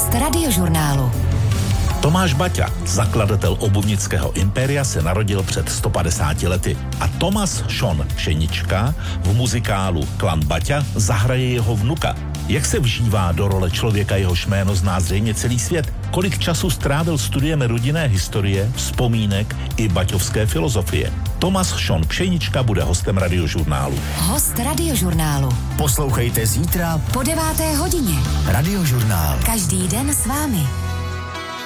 Host Radiožurnálu. Tomáš Baťa, zakladatel obuvnického impéria, se narodil před 150 lety a Thomas Sean Pšenička v muzikálu Klan Baťa zahraje jeho vnuka. Jak se vžívá do role člověka, jehož jméno zná zřejmě celý svět? Kolik času strávil studiem rodinné historie, vzpomínek i baťovské filozofie? Thomas Sean Pšenička bude hostem Radiožurnálu. Host Radiožurnálu. Poslouchejte zítra po 9. hodině. Radiožurnál. Každý den s vámi.